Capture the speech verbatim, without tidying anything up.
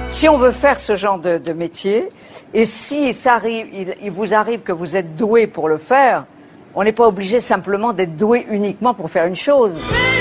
Si on veut faire ce genre de, de métier, et si ça arrive, il, il vous arrive que vous êtes doué pour le faire, on n'est pas obligé simplement d'être doué uniquement pour faire une chose.